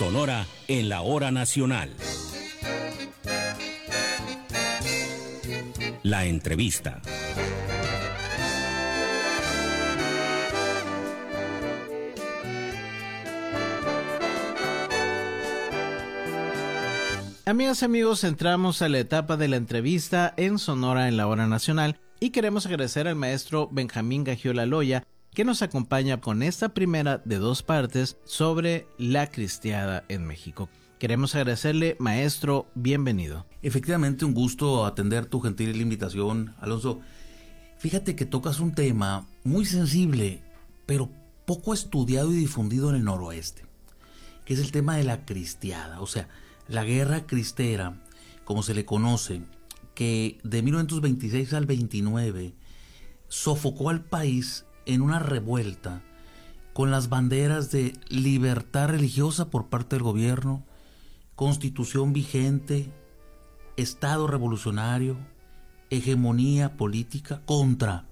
Sonora en la hora nacional. La entrevista. Amigas y amigos, entramos a la etapa de la entrevista en Sonora en la hora nacional y queremos agradecer al maestro Benjamín Gagiola Loya que nos acompaña con esta primera de dos partes sobre la cristiada en México. Queremos agradecerle, maestro, bienvenido. Efectivamente, un gusto atender tu gentil invitación, Alonso. Fíjate que tocas un tema muy sensible, pero poco estudiado y difundido en el noroeste, que es el tema de la cristiada, o sea, la guerra cristera, como se le conoce, que de 1926 al 29 sofocó al país en una revuelta con las banderas de libertad religiosa por parte del gobierno, constitución vigente, Estado revolucionario, hegemonía política contra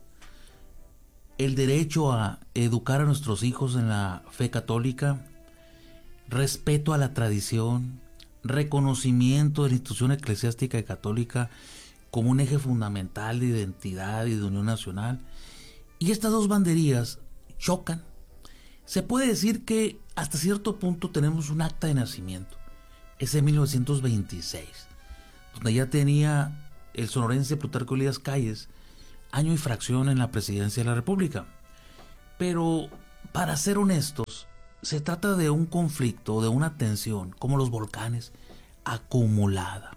el derecho a educar a nuestros hijos en la fe católica, respeto a la tradición, reconocimiento de la institución eclesiástica y católica como un eje fundamental de identidad y de unión nacional. Y estas dos banderías chocan. Se puede decir que hasta cierto punto tenemos un acta de nacimiento. Es de 1926, donde ya tenía el sonorense Plutarco Elías Calles año y fracción en la presidencia de la República. Pero, para ser honestos, se trata de un conflicto, de una tensión, como los volcanes, acumulada.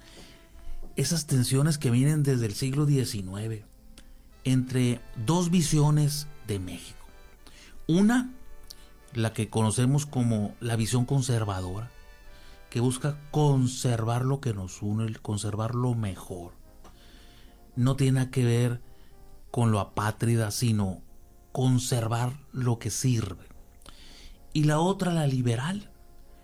Esas tensiones que vienen desde el siglo XIX, entre dos visiones de México. Una, la que conocemos como la visión conservadora, que busca conservar lo que nos une, conservar lo mejor. No tiene nada que ver con lo apátrida, sino conservar lo que sirve. Y la otra, la liberal,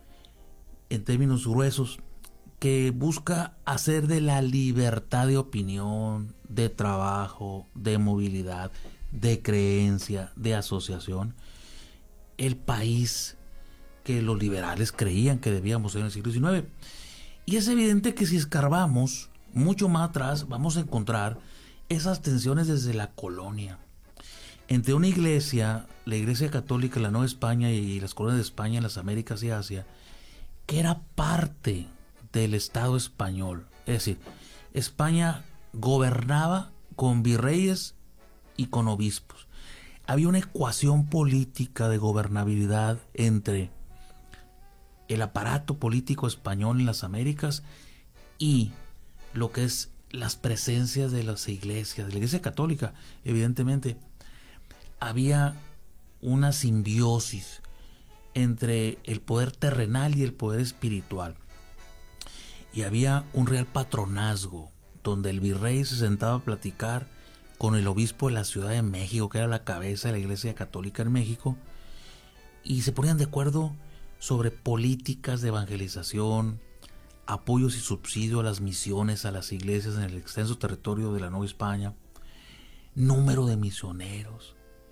en términos gruesos, que busca hacer de la libertad de opinión, de trabajo, de movilidad, de creencia, de asociación, el país que los liberales creían que debíamos ser en el siglo XIX. Y es evidente que si escarbamos mucho más atrás, vamos a encontrar esas tensiones desde la colonia, entre una iglesia, la Iglesia Católica, la Nueva España y las colonias de España en las Américas y Asia, que era parte del Estado español. Es decir, España gobernaba con virreyes y con obispos. Había una ecuación política de gobernabilidad entre el aparato político español en las Américas y lo que es las presencias de las iglesias, de la Iglesia Católica, evidentemente. Había una simbiosis entre el poder terrenal y el poder espiritual. Y había un real patronazgo donde el virrey se sentaba a platicar con el obispo de la Ciudad de México, que era la cabeza de la Iglesia Católica en México, y se ponían de acuerdo sobre políticas de evangelización, apoyos y subsidio a las misiones, a las iglesias en el extenso territorio de la Nueva España, número de misioneros,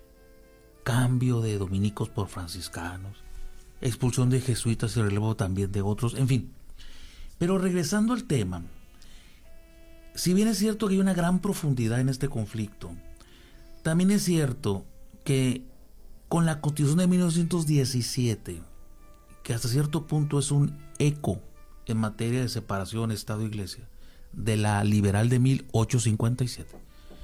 cambio de dominicos por franciscanos, expulsión de jesuitas y relevo también de otros, en fin. Pero regresando al tema, si bien es cierto que hay una gran profundidad en este conflicto, también es cierto que con la Constitución de 1917, que hasta cierto punto es un eco en materia de separación Estado-Iglesia, de la liberal de 1857,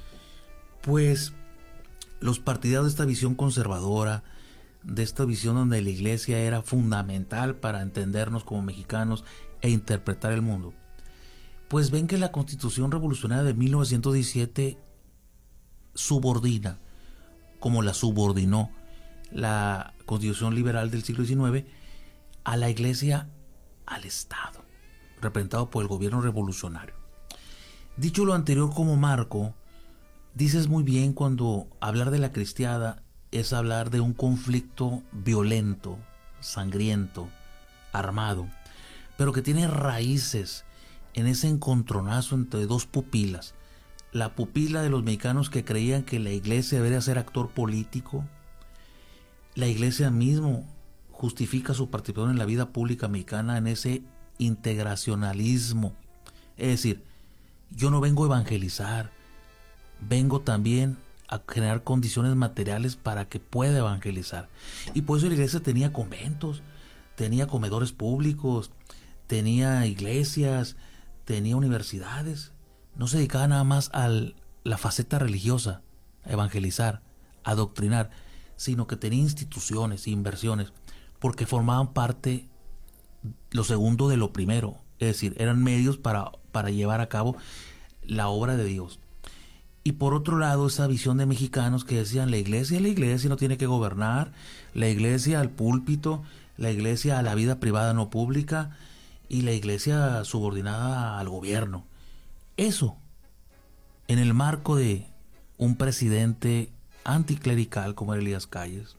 pues los partidarios de esta visión conservadora, de esta visión donde la iglesia era fundamental para entendernos como mexicanos e interpretar el mundo, pues ven que la Constitución Revolucionaria de 1917 subordina, como la subordinó la Constitución Liberal del siglo XIX, a la iglesia al Estado, representado por el gobierno revolucionario. Dicho lo anterior como marco, dices muy bien cuando hablar de la cristiada es hablar de un conflicto violento, sangriento, armado, pero que tiene raíces en ese encontronazo entre dos pupilas. La pupila de los mexicanos que creían que la iglesia debería ser actor político, la iglesia mismo justifica su participación en la vida pública mexicana en ese integracionalismo. Es decir, yo no vengo a evangelizar, vengo también a generar condiciones materiales para que pueda evangelizar. Y por eso la iglesia tenía conventos, tenía comedores públicos, tenía iglesias, tenía universidades. No se dedicaba nada más a la faceta religiosa, a evangelizar, a adoctrinar, sino que tenía instituciones, inversiones, porque formaban parte, lo segundo de lo primero, es decir, eran medios para llevar a cabo la obra de Dios. Y por otro lado, esa visión de mexicanos que decían, la iglesia no tiene que gobernar, la iglesia al púlpito, la iglesia a la vida privada no pública y la iglesia subordinada al gobierno. Eso, en el marco de un presidente anticlerical como era Elías Calles,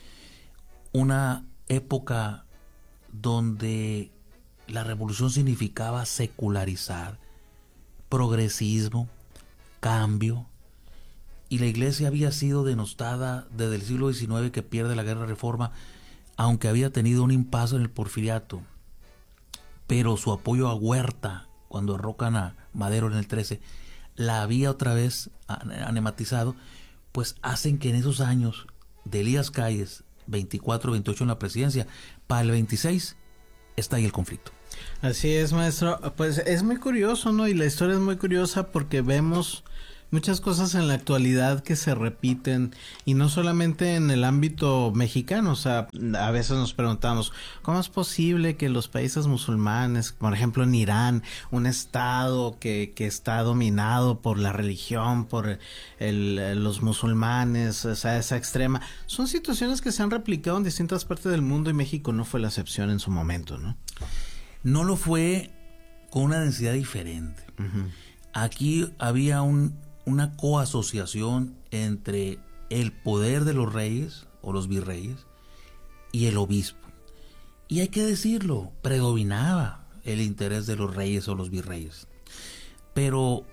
una época donde la revolución significaba secularizar, progresismo, cambio, y la iglesia había sido denostada desde el siglo XIX, que pierde la Guerra Reforma, aunque había tenido un impasse en el Porfiriato, pero su apoyo a Huerta cuando derrocan a Madero en el 13 la había otra vez anematizado, pues hacen que en esos años de Elías Calles, 24, 28 en la presidencia, para el 26 está ahí el conflicto. Así es, maestro. Pues es muy curioso, ¿no? Y la historia es muy curiosa porque vemos muchas cosas en la actualidad que se repiten, y no solamente en el ámbito mexicano. O sea, a veces nos preguntamos, ¿cómo es posible que los países musulmanes, por ejemplo en Irán, un estado que está dominado por la religión, por los musulmanes, o sea, esa extrema, son situaciones que se han replicado en distintas partes del mundo, y México no fue la excepción en su momento, ¿no? No lo fue con una densidad diferente. Uh-huh. Aquí había una coasociación entre el poder de los reyes o los virreyes y el obispo. Y hay que decirlo, predominaba el interés de los reyes o los virreyes. Pero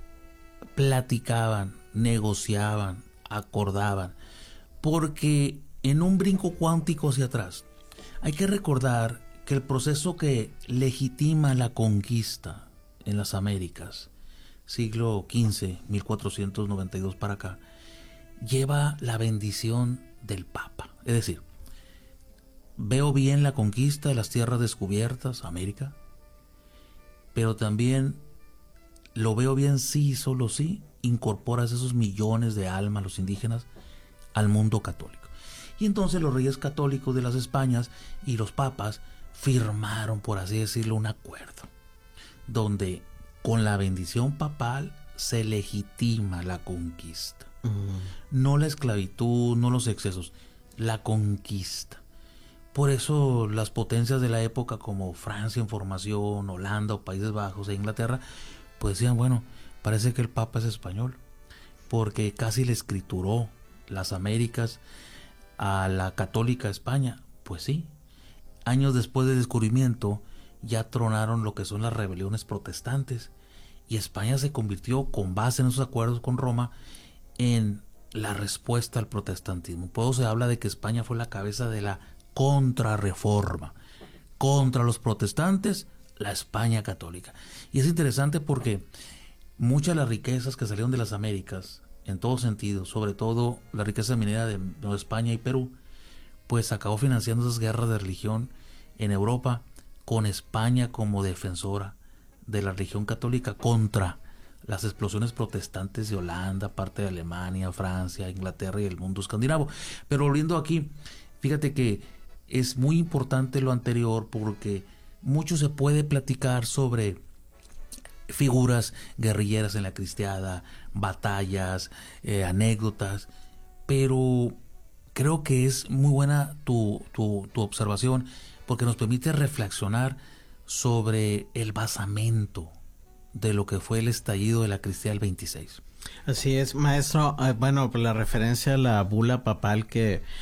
platicaban, negociaban, acordaban, porque en un brinco cuántico hacia atrás, hay que recordar que el proceso que legitima la conquista en las Américas, siglo XV, 1492 para acá, lleva la bendición del Papa. Es decir, veo bien la conquista de las tierras descubiertas, América, pero también lo veo bien si, solo si, incorporas esos millones de almas, los indígenas, al mundo católico. Y entonces los reyes católicos de las Españas y los papas firmaron, por así decirlo, un acuerdo donde con la bendición papal se legitima la conquista. No la esclavitud, no los excesos, la conquista. Por eso las potencias de la época como Francia en formación, Holanda o Países Bajos e Inglaterra, pues decían, bueno, parece que el Papa es español, porque casi le escrituró las Américas a la católica España. Pues sí, años después del descubrimiento ya tronaron lo que son las rebeliones protestantes, y España se convirtió, con base en esos acuerdos con Roma, en la respuesta al protestantismo. Por eso se habla de que España fue la cabeza de la contrarreforma. Contra los protestantes, la España católica. Y es interesante porque muchas de las riquezas que salieron de las Américas, en todo sentido, sobre todo la riqueza minera de Nueva España y Perú, pues acabó financiando esas guerras de religión en Europa, con España como defensora de la religión católica contra las explosiones protestantes de Holanda, parte de Alemania, Francia, Inglaterra y el mundo escandinavo. Pero volviendo aquí, fíjate que es muy importante lo anterior, porque mucho se puede platicar sobre figuras guerrilleras en la cristiada, batallas, anécdotas, pero creo que es muy buena tu observación, porque nos permite reflexionar sobre el basamento de lo que fue el estallido de la cristiandad del 26. Así es, maestro. Bueno, la referencia a la bula papal, que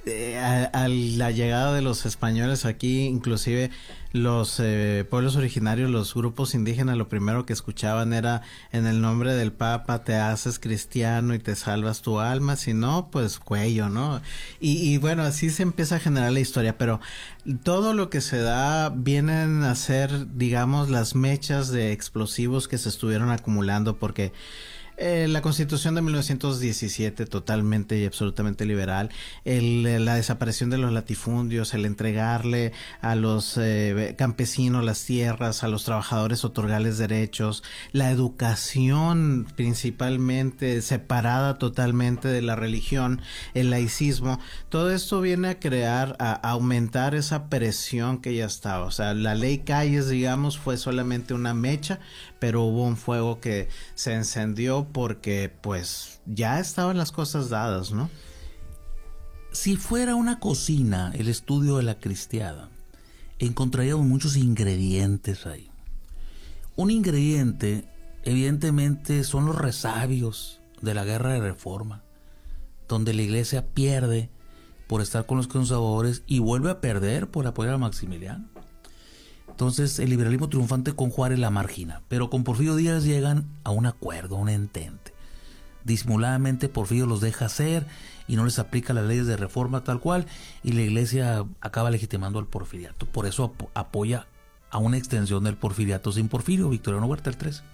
a la llegada de los españoles aquí, inclusive los pueblos originarios, los grupos indígenas, lo primero que escuchaban era: en el nombre del Papa te haces cristiano y te salvas tu alma, si no, pues cuello, ¿no? Y bueno, así se empieza a generar la historia, pero todo lo que se da vienen a ser, digamos, las mechas de explosivos que se estuvieron acumulando, porque la Constitución de 1917, totalmente y absolutamente liberal, la desaparición de los latifundios, el entregarle a los campesinos las tierras, a los trabajadores otorgarles derechos, la educación principalmente separada totalmente de la religión, el laicismo, todo esto viene a crear, a aumentar esa presión que ya estaba. O sea, la ley Calles, digamos, fue solamente una mecha, pero hubo un fuego que se encendió porque pues ya estaban las cosas dadas, ¿no? Si fuera una cocina, el estudio de la cristiada, encontraríamos muchos ingredientes ahí. Un ingrediente, evidentemente, son los resabios de la guerra de reforma, donde la iglesia pierde por estar con los conservadores y vuelve a perder por apoyar a Maximiliano. Entonces el liberalismo triunfante con Juárez la margina, pero con Porfirio Díaz llegan a un acuerdo, a un entente. Disimuladamente Porfirio los deja hacer y no les aplica las leyes de reforma tal cual, y la iglesia acaba legitimando al porfiriato. Por eso apoya a una extensión del porfiriato sin Porfirio, Victoriano Huerta el 13.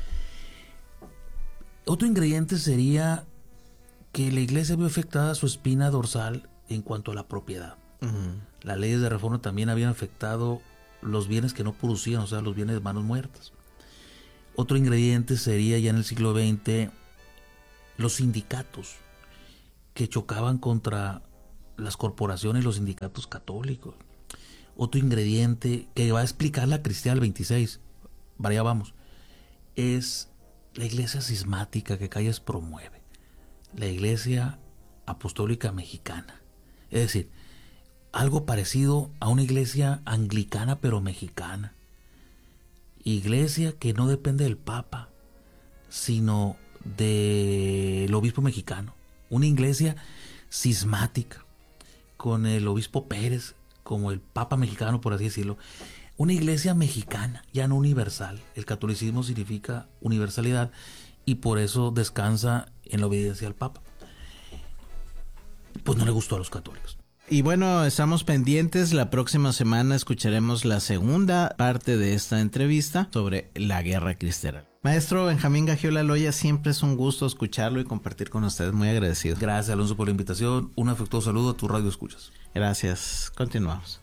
Otro ingrediente sería que la iglesia vio afectada su espina dorsal en cuanto a la propiedad. Las leyes de reforma también habían afectado los bienes que no producían, o sea, los bienes de manos muertas. Otro ingrediente sería ya en el siglo XX los sindicatos que chocaban contra las corporaciones, los sindicatos católicos. Otro ingrediente que va a explicar la cristiana del 26, para allá vamos, es la iglesia cismática que Calles promueve, la iglesia apostólica mexicana. Es decir, algo parecido a una iglesia anglicana pero mexicana. Iglesia que no depende del Papa, sino del obispo mexicano. Una iglesia cismática, con el obispo Pérez como el Papa mexicano, por así decirlo. Una iglesia mexicana, ya no universal. El catolicismo significa universalidad y por eso descansa en la obediencia al Papa. Pues no le gustó a los católicos. Y bueno, estamos pendientes. La próxima semana escucharemos la segunda parte de esta entrevista sobre la guerra cristera. Maestro Benjamín Gagiola Loya, siempre es un gusto escucharlo y compartir con ustedes. Muy agradecido. Gracias, Alonso, por la invitación. Un afectuoso saludo a tu radio escuchas. Gracias. Continuamos.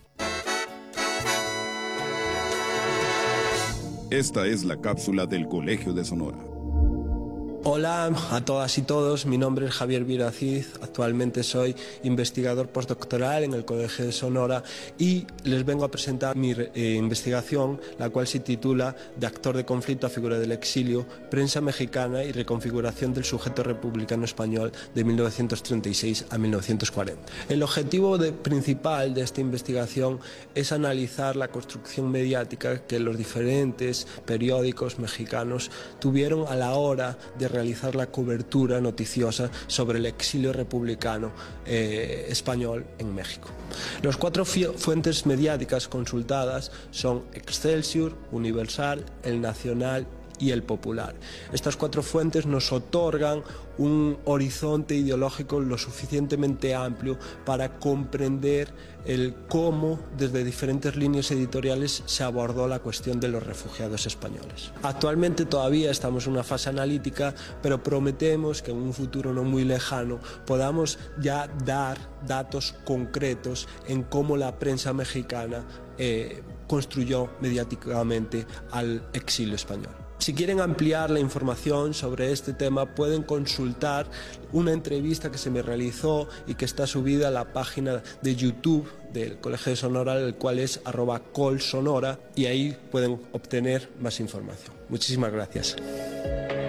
Esta es la cápsula del Colegio de Sonora. Hola a todas y todos, mi nombre es Javier Viracid, actualmente soy investigador postdoctoral en el Colegio de Sonora y les vengo a presentar mi investigación, la cual se titula De actor de conflicto a figura del exilio, prensa mexicana y reconfiguración del sujeto republicano español de 1936 a 1940. El objetivo principal de esta investigación es analizar la construcción mediática que los diferentes periódicos mexicanos tuvieron a la hora de realizar la cobertura noticiosa sobre el exilio republicano español en México. Las cuatro fuentes mediáticas consultadas son Excelsior, Universal, El Nacional y El Popular. Estas cuatro fuentes nos otorgan un horizonte ideológico lo suficientemente amplio para comprender el cómo desde diferentes líneas editoriales se abordó la cuestión de los refugiados españoles. Actualmente todavía estamos en una fase analítica, pero prometemos que en un futuro no muy lejano podamos ya dar datos concretos en cómo la prensa mexicana construyó mediáticamente al exilio español. Si quieren ampliar la información sobre este tema, pueden consultar una entrevista que se me realizó y que está subida a la página de YouTube del Colegio de Sonora, el cual es @colsonora, y ahí pueden obtener más información. Muchísimas gracias.